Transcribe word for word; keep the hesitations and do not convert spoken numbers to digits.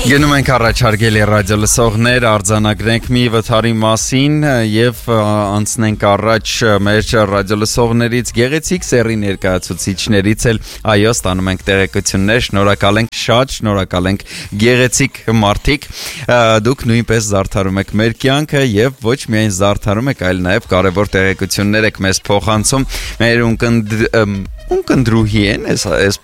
Գնում ենք առաջարկելի ռադիո լսողներ, արձանագրենք մի վթարի մասին եւ անցնենք առաջ մեր ռադիո լսողներից գեղեցիկ սերի ներկայացուցիչներից էլ այո ստանում ենք տեղեկություններ, շնորհակալ ենք շատ, շնորհակալ ենք գեղեցիկ մարդիկ, դուք նույնպես զարդարում եք մեր կյանքը եւ ոչ միայն զարդարում եք, այլ նաեւ կարեւոր տեղեկություններ եք մեզ փոխանցում, մեր ունկնդրուհի են, այս